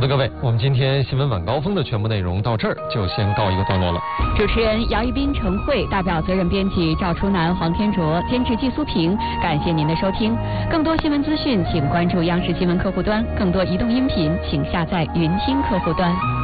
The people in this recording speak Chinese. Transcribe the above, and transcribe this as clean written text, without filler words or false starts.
的，各位，我们今天新闻晚高峰的全部内容到这儿就先告一个段落了。 主持人姚一斌、程慧，代表责任编辑赵初南、黄天卓，监制季苏平。感谢您的收听。更多新闻资讯，请关注央视新闻客户端；更多移动音频，请下载云听客户端。